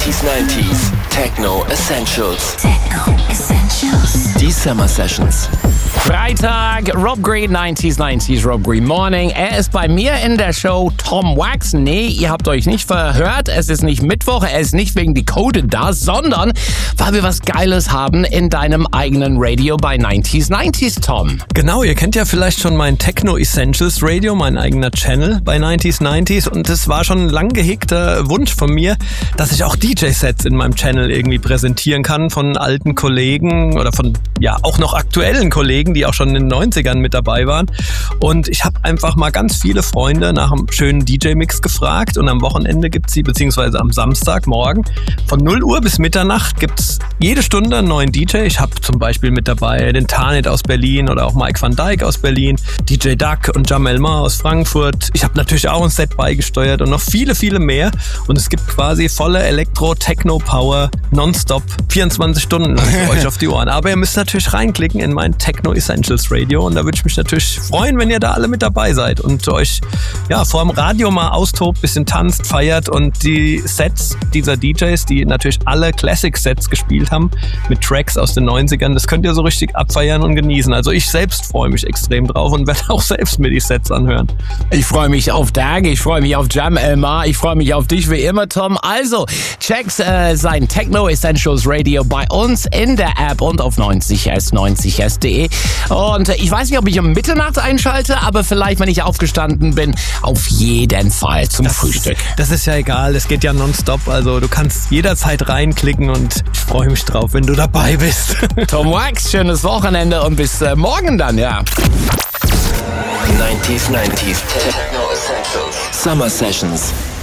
90s Techno Essentials. Die Summer Sessions. Freitag, Rob Green, 90s, Rob Green Morning. Er ist bei mir in der Show Tom Wax. Nee, ihr habt euch nicht verhört. Es ist nicht Mittwoch, er ist nicht wegen Decoded da, sondern weil wir was Geiles haben in deinem eigenen Radio bei 90s, Tom. Genau, ihr kennt ja vielleicht schon mein Techno Essentials Radio, mein eigener Channel bei 90s. Und es war schon ein lang gehegter Wunsch von mir, dass ich auch DJ-Sets in meinem Channel irgendwie präsentieren kann von alten Kollegen oder von, ja, auch noch aktuellen Kollegen, die auch schon in den 90ern mit dabei waren. Und ich habe einfach mal ganz viele Freunde nach einem schönen DJ-Mix gefragt und am Wochenende gibt's sie, beziehungsweise am Samstagmorgen von 0 Uhr bis Mitternacht gibt's jede Stunde einen neuen DJ. Ich habe zum Beispiel mit dabei den Tarnet aus Berlin oder auch Mike van Dijk aus Berlin, DJ Duck und Jamel Ma aus Frankfurt. Ich habe natürlich auch ein Set beigesteuert und noch viele, viele mehr. Und es gibt quasi volle Elektro-Techno-Power nonstop 24 Stunden lang für euch auf die Ohren. Aber ihr müsst natürlich reinklicken in mein Techno Essentials Radio und da würde ich mich natürlich freuen, wenn ihr da alle mit dabei seid und euch ja vor dem Radio mal austobt, bisschen tanzt, feiert und die Sets dieser DJs, die natürlich alle Classic-Sets gespielt haben mit Tracks aus den 90ern, das könnt ihr so richtig abfeiern und genießen. Also ich selbst freue mich extrem drauf und werde auch selbst mir die Sets anhören. Ich freue mich auf Dag, ich freue mich auf Jam Elmar, ich freue mich auf dich wie immer, Tom. Also checkt sein Techno Essentials Radio bei uns in der App und auf 90s.de. Und ich weiß nicht, ob ich um Mitternacht einschalte, aber vielleicht, wenn ich aufgestanden bin, auf jeden Fall zum Frühstück. Das ist ja egal, es geht ja nonstop, also du kannst jederzeit reinklicken und ich freue mich drauf, wenn du dabei bist. Tom Wax, schönes Wochenende und bis morgen dann, ja. 90s Techno Essentials Summer Sessions.